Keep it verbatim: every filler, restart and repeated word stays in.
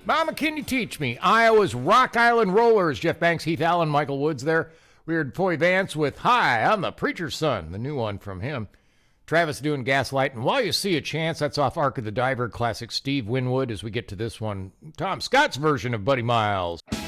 Mama, can you teach me? Iowa's Rock Island Rollers. Jeff Banks, Heath Allen, Michael Woods there. We heard Foy Vance with Hi, I'm the Preacher's Son, the new one from him. Travis doing Gaslight. And While You See a Chance, that's off Ark of the Diver, classic Steve Winwood, as we get to this one, Tom Scott's version of Buddy Miles.